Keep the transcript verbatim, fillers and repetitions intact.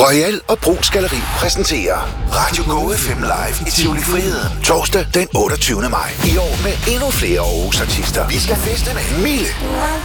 Royal og Brugs Galleri præsenterer Radio Go F M Live i Tivoli Friheden. Torsdag den otteogtyvende maj. I år med endnu flere Aarhus artister. Vi skal feste med Mille,